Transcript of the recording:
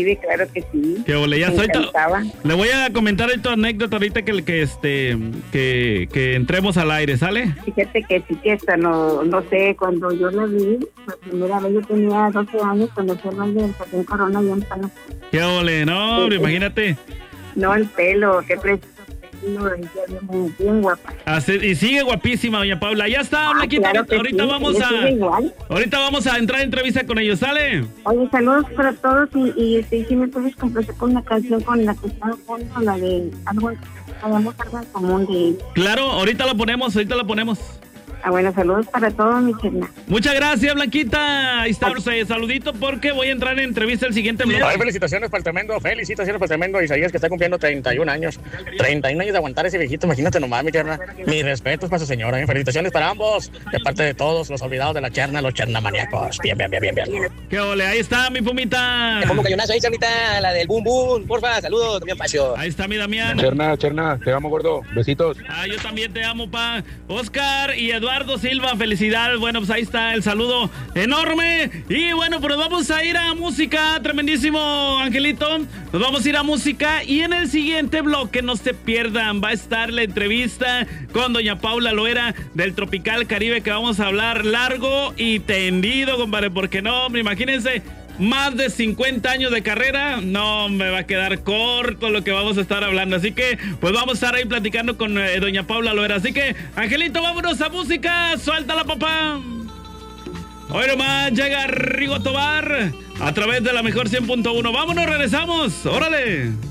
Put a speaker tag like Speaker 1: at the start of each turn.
Speaker 1: Sí, claro que sí.
Speaker 2: Qué ole, ya
Speaker 1: Me
Speaker 2: estoy.
Speaker 1: encantaba.
Speaker 2: Le voy a comentar ahí tu anécdota ahorita que entremos al aire, ¿sale?
Speaker 1: Fíjate que sí que hasta no sé, cuando yo la vi, la primera vez yo tenía 12 años, conocí al baile del Jardín Corona y en Pana.
Speaker 2: Qué ole, no, hombre, imagínate.
Speaker 1: No, el pelo, qué precioso pelo, ella bien guapa.
Speaker 2: Así, y sigue guapísima, doña Paula. Ya está, Blanquita,
Speaker 1: Claro que
Speaker 2: ahorita
Speaker 1: sí,
Speaker 2: vamos
Speaker 1: ella sigue igual.
Speaker 2: ahorita vamos a entrar en entrevista con ellos, ¿sale?
Speaker 1: Oye, saludos para todos y si me puedes complacer con una canción con la que está al fondo, la de algo, hagamos algo en común de...
Speaker 2: Claro, ahorita la ponemos.
Speaker 1: bueno, saludos para todos, mi Cherna.
Speaker 2: Muchas gracias, Blanquita. Ahí está, saludito porque voy a entrar en entrevista el siguiente bloque.
Speaker 3: Ay, felicitaciones para el tremendo Isaías, que está cumpliendo 31 años. 31 años de aguantar ese viejito, imagínate nomás, mi Cherna. Mis respetos para su señora, felicitaciones para ambos, de parte de todos los olvidados de la Cherna, los chernamaníacos. Bien.
Speaker 2: Qué ole, ahí está mi Pumita.
Speaker 4: Te pongo cañonazo ahí, Chernita, la del boom boom, porfa, saludos, bien pacio.
Speaker 2: Ahí está mi Damián.
Speaker 5: Cherna, te amo, gordo. Besitos.
Speaker 2: Yo también te amo, pa. Oscar y Eduardo Silva, felicidades. Bueno, pues ahí está el saludo enorme. Y bueno, pues vamos a ir a música. Tremendísimo, Angelito. Nos vamos a ir a música. Y en el siguiente bloque, no se pierdan, va a estar la entrevista con doña Paula Loera del Tropical Caribe, que vamos a hablar largo y tendido, compadre. Porque no, hombre, imagínense. Más de 50 años de carrera, no me va a quedar corto lo que vamos a estar hablando. Así que, pues vamos a estar ahí platicando con doña Paula Loera. Así que, Angelito, vámonos a música. Suéltala, papá. Hoy nomás llega Rigo Tobar a través de la mejor 100.1. Vámonos, regresamos. Órale.